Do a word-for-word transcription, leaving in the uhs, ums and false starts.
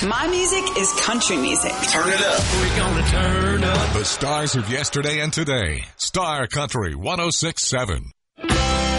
My music is country music. Turn it up. We're gonna turn up. The stars of yesterday and today. Star Country one oh six point seven.